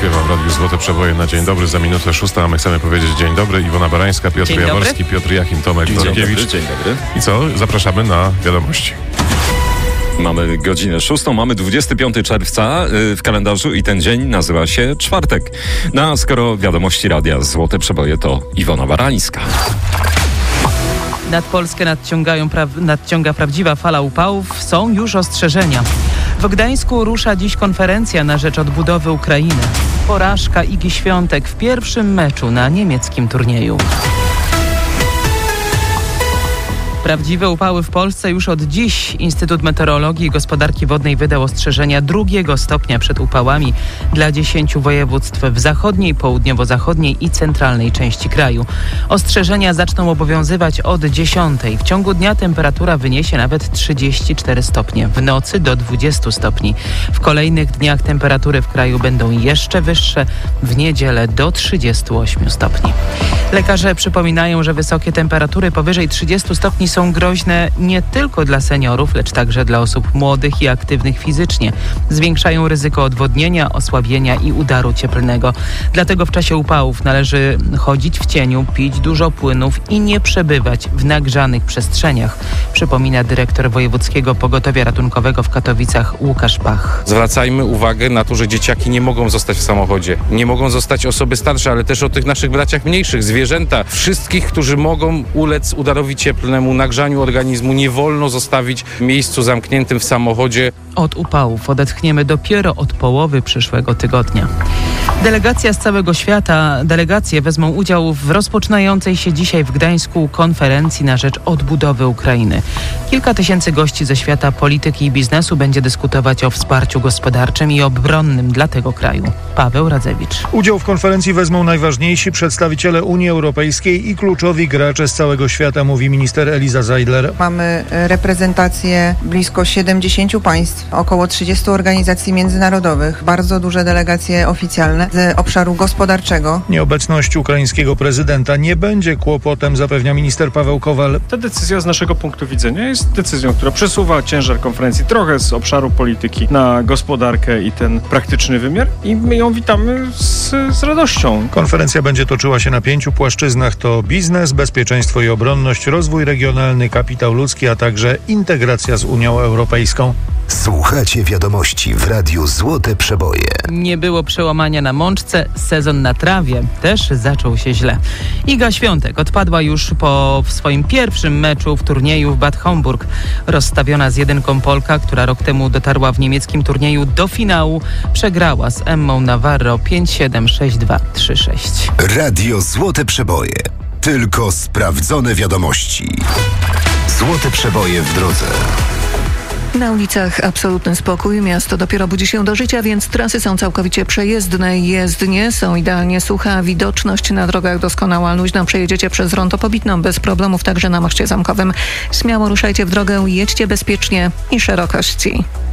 śpiewa w Radiu Złote Przeboje na dzień dobry. Za minutę 6 my chcemy powiedzieć dzień dobry. Iwona Barańska, Piotr Jaworski, Piotr Jachim, Tomek Dorokiewicz. Dzień dobry. I co? Zapraszamy na wiadomości. Mamy godzinę 6, mamy 25 czerwca w kalendarzu i ten dzień nazywa się czwartek. No a skoro wiadomości Radia Złote Przeboje, to Iwona Barańska. Nad Polskę nadciąga prawdziwa fala upałów. Są już ostrzeżenia. W Gdańsku rusza dziś konferencja na rzecz odbudowy Ukrainy. Porażka Igi Świątek w pierwszym meczu na niemieckim turnieju. Prawdziwe upały w Polsce już od dziś. Instytut Meteorologii i Gospodarki Wodnej wydał ostrzeżenia 2 stopnia przed upałami dla 10 województw w zachodniej, południowo-zachodniej i centralnej części kraju. Ostrzeżenia zaczną obowiązywać od 10. W ciągu dnia temperatura wyniesie nawet 34 stopnie, w nocy do 20 stopni. W kolejnych dniach temperatury w kraju będą jeszcze wyższe, w niedzielę do 38 stopni. Lekarze przypominają, że wysokie temperatury powyżej 30 stopni są groźne nie tylko dla seniorów, lecz także dla osób młodych i aktywnych fizycznie. Zwiększają ryzyko odwodnienia, osłabienia i udaru cieplnego. Dlatego w czasie upałów należy chodzić w cieniu, pić dużo płynów i nie przebywać w nagrzanych przestrzeniach, przypomina dyrektor Wojewódzkiego Pogotowia Ratunkowego w Katowicach Łukasz Pach. Zwracajmy uwagę na to, że dzieciaki nie mogą zostać w samochodzie. Nie mogą zostać osoby starsze, ale też o tych naszych braciach mniejszych, zwierzęta. Wszystkich, którzy mogą ulec udarowi cieplnemu, nagrzaniu organizmu, nie wolno zostawić w miejscu zamkniętym w samochodzie. Od upałów odetchniemy dopiero od połowy przyszłego tygodnia. Delegacje z całego świata wezmą udział w rozpoczynającej się dzisiaj w Gdańsku konferencji na rzecz odbudowy Ukrainy. Kilka tysięcy gości ze świata polityki i biznesu będzie dyskutować o wsparciu gospodarczym i obronnym dla tego kraju. Paweł Radzewicz. Udział w konferencji wezmą najważniejsi przedstawiciele Unii Europejskiej i kluczowi gracze z całego świata, mówi minister Eliza Zeidler. Mamy reprezentację blisko 70 państw, około 30 organizacji międzynarodowych, bardzo duże delegacje oficjalne z obszaru gospodarczego. Nieobecność ukraińskiego prezydenta nie będzie kłopotem, zapewnia minister Paweł Kowal. Ta decyzja z naszego punktu widzenia jest decyzją, która przesuwa ciężar konferencji trochę z obszaru polityki na gospodarkę i ten praktyczny wymiar i my ją witamy z radością. Konferencja będzie toczyła się na 5 płaszczyznach. To biznes, bezpieczeństwo i obronność, rozwój regionalny, kapitał ludzki, a także integracja z Unią Europejską. Słuchacie wiadomości w Radiu Złote Przeboje. Nie było przełamania na mączce, sezon na trawie też zaczął się źle. Iga Świątek odpadła już po swoim pierwszym meczu w turnieju w Bad Homburg. Rozstawiona z 1 Polka, która rok temu dotarła w niemieckim turnieju do finału, przegrała z Emmą Navarro 5-7, 6-2, 3-6. Radio Złote Przeboje. Tylko sprawdzone wiadomości. Złote Przeboje w drodze. Na ulicach absolutny spokój. Miasto dopiero budzi się do życia, więc trasy są całkowicie przejezdne. Jezdnie są idealnie suche, a widoczność na drogach doskonała. Luźno przejedziecie przez Rondo Pobitną bez problemów, także na Moście Zamkowym. Śmiało ruszajcie w drogę, jedźcie bezpiecznie i szerokości.